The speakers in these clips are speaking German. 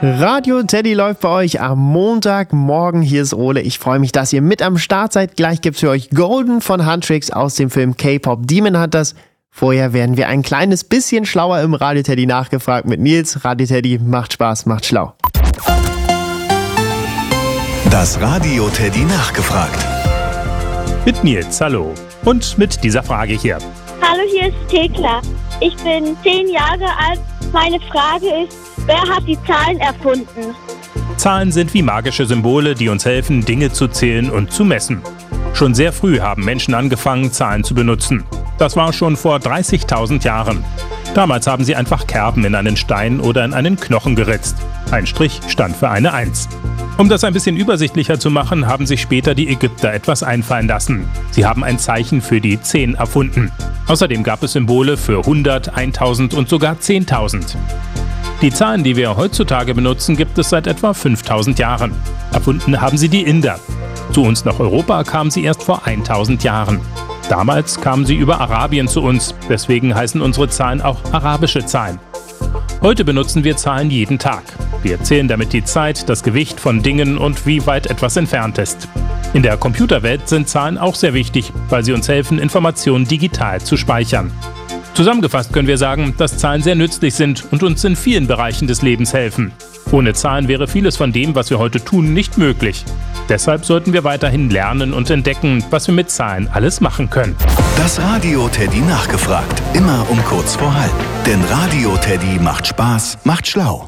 Radio Teddy läuft bei euch am Montagmorgen. Hier ist Ole. Ich freue mich, dass ihr mit am Start seid. Gleich gibt's für euch Golden von Huntrix aus dem Film K-Pop Demon Hunters. Vorher werden wir ein kleines bisschen schlauer im Radio Teddy nachgefragt mit Nils. Radio Teddy macht Spaß, macht schlau. Das Radio Teddy nachgefragt. Mit Nils, hallo. Und mit dieser Frage hier. Hallo, hier ist Thekla. Ich bin 10 Jahre alt. Meine Frage ist, wer hat die Zahlen erfunden? Zahlen sind wie magische Symbole, die uns helfen, Dinge zu zählen und zu messen. Schon sehr früh haben Menschen angefangen, Zahlen zu benutzen. Das war schon vor 30.000 Jahren. Damals haben sie einfach Kerben in einen Stein oder in einen Knochen geritzt. Ein Strich stand für eine 1. Um das ein bisschen übersichtlicher zu machen, haben sich später die Ägypter etwas einfallen lassen. Sie haben ein Zeichen für die 10 erfunden. Außerdem gab es Symbole für 100, 1000 und sogar 10.000. Die Zahlen, die wir heutzutage benutzen, gibt es seit etwa 5000 Jahren. Erfunden haben sie die Inder. Zu uns nach Europa kamen sie erst vor 1000 Jahren. Damals kamen sie über Arabien zu uns, deswegen heißen unsere Zahlen auch arabische Zahlen. Heute benutzen wir Zahlen jeden Tag. Wir zählen damit die Zeit, das Gewicht von Dingen und wie weit etwas entfernt ist. In der Computerwelt sind Zahlen auch sehr wichtig, weil sie uns helfen, Informationen digital zu speichern. Zusammengefasst können wir sagen, dass Zahlen sehr nützlich sind und uns in vielen Bereichen des Lebens helfen. Ohne Zahlen wäre vieles von dem, was wir heute tun, nicht möglich. Deshalb sollten wir weiterhin lernen und entdecken, was wir mit Zahlen alles machen können. Das Radio Teddy nachgefragt. Immer um kurz vor halb. Denn Radio Teddy macht Spaß, macht schlau.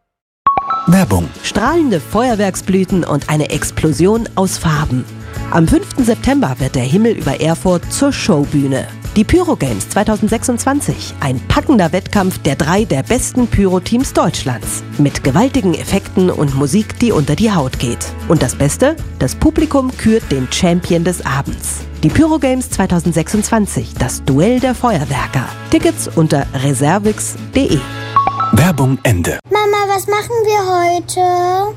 Werbung. Strahlende Feuerwerksblüten und eine Explosion aus Farben. Am 5. September wird der Himmel über Erfurt zur Showbühne. Die Pyro-Games 2026, ein packender Wettkampf der 3 der besten Pyro-Teams Deutschlands. Mit gewaltigen Effekten und Musik, die unter die Haut geht. Und das Beste? Das Publikum kürt den Champion des Abends. Die Pyro-Games 2026, das Duell der Feuerwerker. Tickets unter reservix.de. Werbung Ende. Mama, was machen wir heute?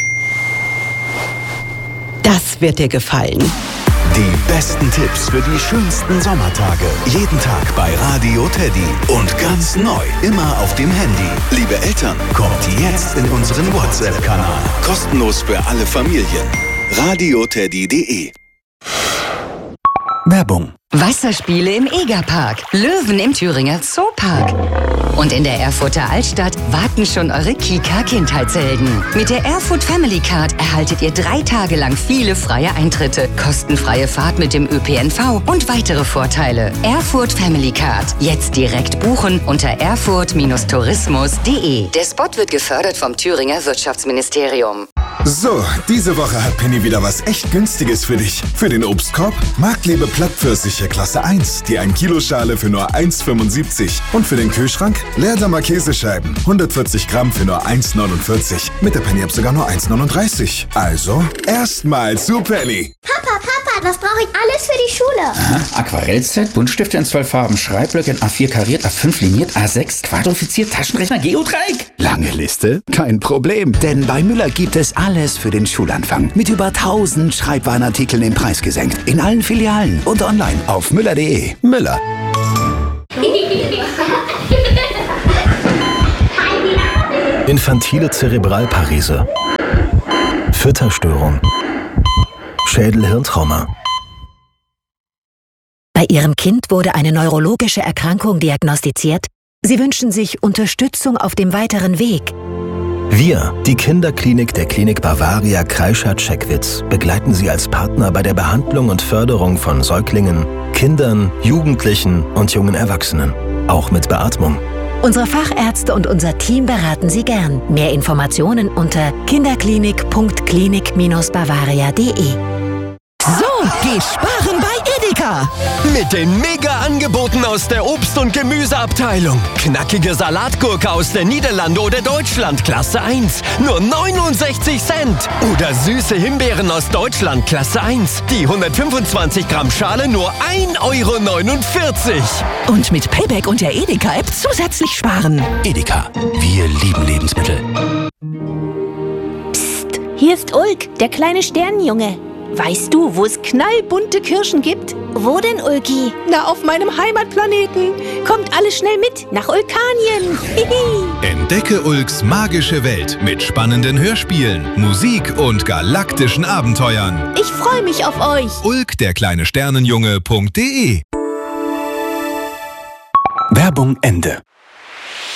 Das wird dir gefallen. Die besten Tipps für die schönsten Sommertage. Jeden Tag bei Radio Teddy. Und ganz neu, immer auf dem Handy. Liebe Eltern, kommt jetzt in unseren WhatsApp-Kanal. Kostenlos für alle Familien. radioteddy.de. Werbung. Wasserspiele im Egerpark, Löwen im Thüringer Zoopark. Und in der Erfurter Altstadt warten schon eure Kika-Kindheitshelden. Mit der Erfurt Family Card erhaltet ihr 3 Tage lang viele freie Eintritte, kostenfreie Fahrt mit dem ÖPNV und weitere Vorteile. Erfurt Family Card. Jetzt direkt buchen unter erfurt-tourismus.de. Der Spot wird gefördert vom Thüringer Wirtschaftsministerium. So, diese Woche hat Penny wieder was echt Günstiges für dich. Für den Obstkorb Marktlebe Plattpfirsiche Klasse 1, die 1-Kilo-Schale für nur 1,75. Und für den Kühlschrank Leerdammer Käsescheiben, 140 Gramm für nur 1,49. Mit der Penny-App sogar nur 1,39. Also, erstmal zu Penny. Papa, was brauche ich alles für die Schule? Aha, Aquarellset, Buntstifte in 12 Farben, Schreibblöcke in A4 kariert, A5 liniert, A6 quadrifiziert, Taschenrechner, Geodreieck. Lange Liste? Kein Problem, denn bei Müller gibt es alles für den Schulanfang. Mit über 1000 Schreibwarenartikeln im Preis gesenkt. In allen Filialen und online auf müller.de. Müller. Infantile Zerebralparese, Fütterstörung, Schädel-Hirntrauma. Bei Ihrem Kind wurde eine neurologische Erkrankung diagnostiziert. Sie wünschen sich Unterstützung auf dem weiteren Weg. Wir, die Kinderklinik der Klinik Bavaria Kreischer-Checkwitz, begleiten Sie als Partner bei der Behandlung und Förderung von Säuglingen, Kindern, Jugendlichen und jungen Erwachsenen. Auch mit Beatmung. Unsere Fachärzte und unser Team beraten Sie gern. Mehr Informationen unter kinderklinik.klinik-bavaria.de. So, geh sparen bei Edeka. Mit den Mega-Angeboten aus der Obst- und Gemüseabteilung. Knackige Salatgurke aus der Niederlande oder Deutschland Klasse 1, nur 69 Cent. Oder süße Himbeeren aus Deutschland Klasse 1, die 125 Gramm Schale nur 1,49 €. Und mit Payback und der Edeka-App zusätzlich sparen. Edeka, wir lieben Lebensmittel. Psst, hier ist Ulk, der kleine Sternenjunge. Weißt du, wo es knallbunte Kirschen gibt? Wo denn, Ulki? Na, auf meinem Heimatplaneten. Kommt alle schnell mit nach Ulkanien. Entdecke Ulks magische Welt mit spannenden Hörspielen, Musik und galaktischen Abenteuern. Ich freue mich auf euch. Ulk, der kleine Sternenjunge.de. Werbung Ende.